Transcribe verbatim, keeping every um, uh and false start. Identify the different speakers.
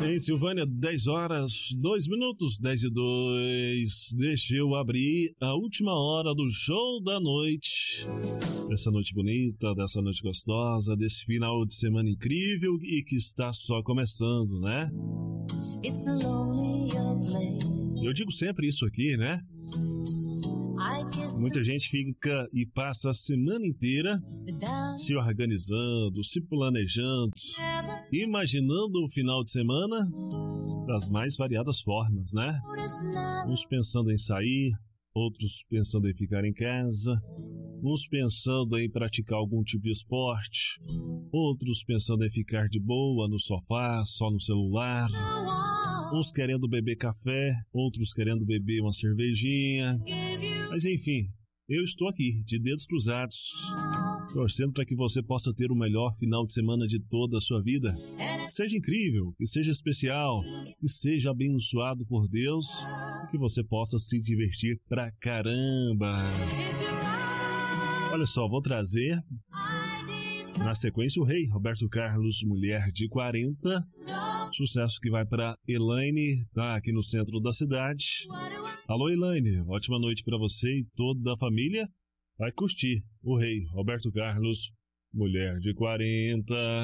Speaker 1: Em Silvânia, dez horas, dois minutos, dez e dois. Deixa eu abrir a última hora do show da noite. Dessa noite bonita, dessa noite gostosa, desse final de semana incrível e que está só começando, né? Eu digo sempre isso aqui, né? Muita gente fica e passa a semana inteira se organizando, se planejando, imaginando o final de semana das mais variadas formas, né? Uns pensando em sair, outros pensando em ficar em casa, uns pensando em praticar algum tipo de esporte, outros pensando em ficar de boa no sofá, só no celular, uns querendo beber café, outros querendo beber uma cervejinha. Mas enfim, eu estou aqui, de dedos cruzados, torcendo para que você possa ter o melhor final de semana de toda a sua vida. Que seja incrível, que seja especial, que seja abençoado por Deus e que você possa se divertir pra caramba. Olha só, vou trazer na sequência o Rei, Roberto Carlos, Mulher de quarenta. Sucesso que vai para Elaine, tá aqui no centro da cidade. Alô, Elaine, ótima noite para você e toda a família. Vai curtir o Rei, Roberto Carlos, Mulher de quarenta.